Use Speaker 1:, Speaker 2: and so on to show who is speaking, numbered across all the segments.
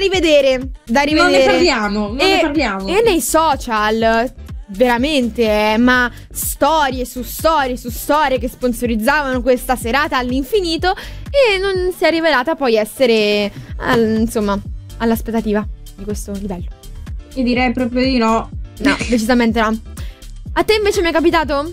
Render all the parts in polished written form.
Speaker 1: rivedere. Da rivedere.
Speaker 2: Non ne parliamo.
Speaker 1: E nei social, veramente, ma storie su storie su storie che sponsorizzavano questa serata all'infinito, e non si è rivelata poi essere, insomma, all'aspettativa di questo livello.
Speaker 2: Io direi proprio di no.
Speaker 1: No, decisamente no. A te invece mi è capitato?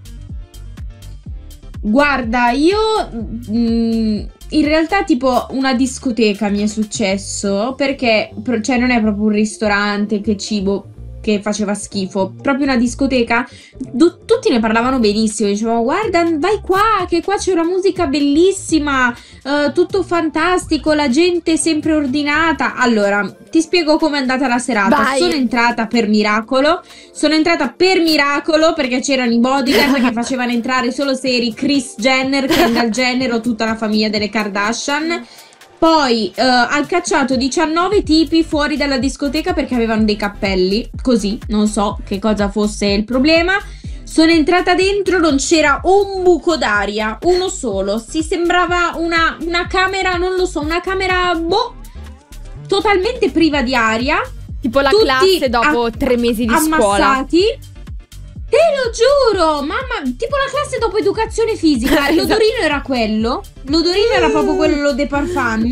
Speaker 2: Guarda, io in realtà tipo una discoteca mi è successo, perché cioè non è proprio un ristorante che cibo che faceva schifo, proprio una discoteca. Tutti ne parlavano benissimo, dicevano guarda vai qua, che qua c'è una musica bellissima, tutto fantastico, la gente sempre ordinata. Allora ti spiego com'è andata la serata.
Speaker 1: Vai.
Speaker 2: Sono entrata per miracolo perché c'erano i bodyguard che facevano entrare solo se eri Kris Jenner, Kendall Jenner o tutta la famiglia delle Kardashian. Poi ha cacciato 19 tipi fuori dalla discoteca perché avevano dei cappelli, così, non so che cosa fosse il problema. Sono entrata dentro, non c'era un buco d'aria, uno solo. Si sembrava una camera, non lo so, una camera, totalmente priva di aria.
Speaker 1: Tipo la classe dopo 3 mesi di scuola.
Speaker 2: Ammassati. Te lo giuro, mamma, tipo la classe dopo educazione fisica. L'odorino era quello. L'odorino era proprio quello de parfum.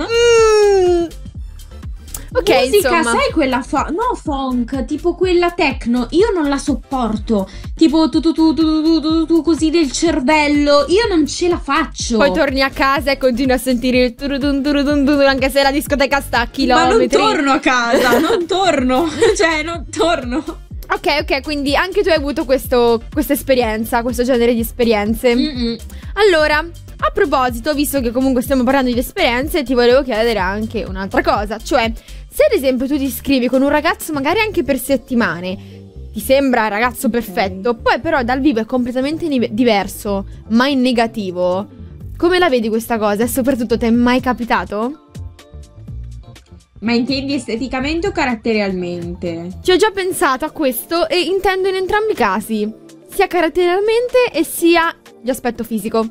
Speaker 1: Ok,
Speaker 2: musica,
Speaker 1: insomma.
Speaker 2: sai quella funk, tipo quella techno. Io non la sopporto. Tipo tu così del cervello. Io non ce la faccio.
Speaker 1: Poi torni a casa e continui a sentire il turudun, anche se la discoteca sta a chilometri.
Speaker 2: Ma non torno a casa, non torno. Cioè, non torno.
Speaker 1: Ok, quindi anche tu hai avuto questa esperienza, questo genere di esperienze. Allora, a proposito, visto che comunque stiamo parlando di esperienze, ti volevo chiedere anche un'altra cosa. Cioè, se ad esempio tu ti scrivi con un ragazzo magari anche per settimane, ti sembra il ragazzo perfetto, poi però dal vivo è completamente diverso, ma in negativo, come la vedi questa cosa? E soprattutto, ti è mai capitato?
Speaker 2: Ma intendi esteticamente o caratterialmente?
Speaker 1: Ci ho già pensato a questo e intendo in entrambi i casi, sia caratterialmente e sia di aspetto fisico.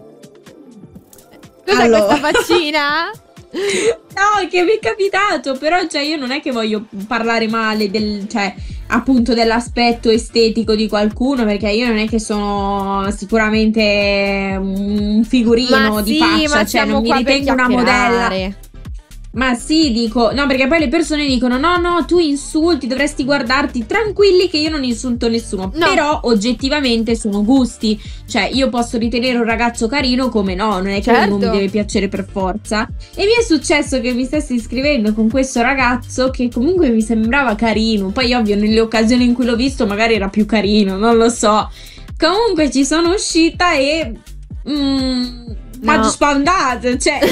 Speaker 1: Cos'è questa faccina?
Speaker 2: No, che mi è capitato, però cioè io non è che voglio parlare male cioè appunto dell'aspetto estetico di qualcuno, perché io non è che sono sicuramente un figurino di faccia, cioè non mi ritengo una modella. Ma sì, dico, no, perché poi le persone dicono no, tu insulti, dovresti guardarti. Tranquilli che io non insulto nessuno, no. Però oggettivamente sono gusti. Cioè io posso ritenere un ragazzo carino come no, non è che uno mi deve piacere per forza. E mi è successo che mi stessi scrivendo con questo ragazzo che comunque mi sembrava carino. Poi ovvio nelle occasioni in cui l'ho visto magari era più carino, non lo so. Comunque ci sono uscita e m'ha spaventato, cioè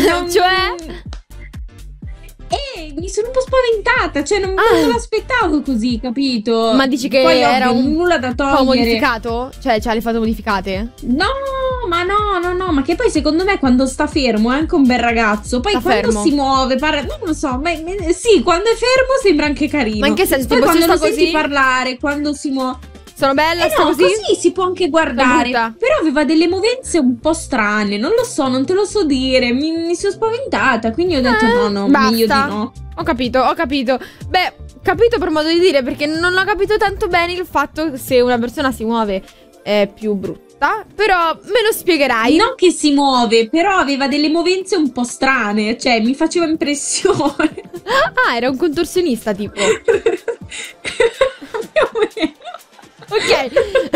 Speaker 2: mi sono un po' spaventata, cioè non me l'aspettavo così, capito?
Speaker 1: Ma dici che
Speaker 2: poi,
Speaker 1: era
Speaker 2: nulla da togliere.
Speaker 1: modificato? Cioè c'ha le foto modificate?
Speaker 2: No, ma che poi secondo me quando sta fermo è anche un bel ragazzo. Poi quando si muove, non lo so, sì, quando è fermo sembra anche carino.
Speaker 1: Ma in che senso?
Speaker 2: Poi
Speaker 1: tipo
Speaker 2: quando lo
Speaker 1: così?
Speaker 2: Senti parlare, quando si muove.
Speaker 1: Sono bella, sta
Speaker 2: no,
Speaker 1: così?
Speaker 2: Così si può anche guardare. Però aveva delle movenze un po' strane. Non lo so, non te lo so dire. Mi sono spaventata. Quindi ho detto no,
Speaker 1: basta.
Speaker 2: Meglio di no.
Speaker 1: Ho capito. Beh, capito per modo di dire, perché non ho capito tanto bene il fatto se una persona si muove è più brutta. Però me lo spiegherai.
Speaker 2: Non che si muove, però aveva delle movenze un po' strane. Cioè, mi faceva impressione.
Speaker 1: Era un contorsionista tipo.
Speaker 2: Più o meno.
Speaker 1: Ok,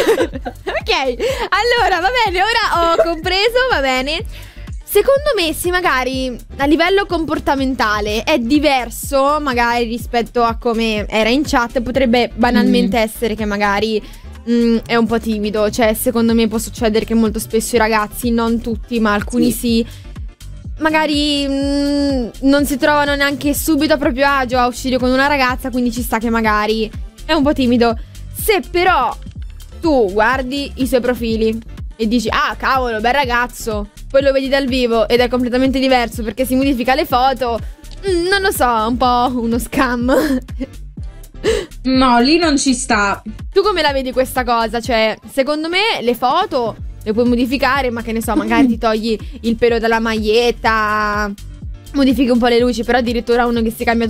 Speaker 1: allora va bene, ora ho compreso, va bene. Secondo me se magari a livello comportamentale è diverso magari rispetto a come era in chat, potrebbe banalmente essere che magari è un po' timido. Cioè secondo me può succedere che molto spesso i ragazzi, non tutti ma alcuni sì, magari non si trovano neanche subito a proprio agio a uscire con una ragazza, quindi ci sta che magari è un po' timido. Se però tu guardi i suoi profili e dici cavolo, bel ragazzo, poi lo vedi dal vivo ed è completamente diverso perché si modifica le foto, non lo so, un po' uno scam.
Speaker 2: No, lì non ci sta.
Speaker 1: Tu come la vedi questa cosa? Cioè, secondo me le foto le puoi modificare, ma che ne so, magari ti togli il pelo dalla maglietta, modifichi un po' le luci, però addirittura uno che si cambia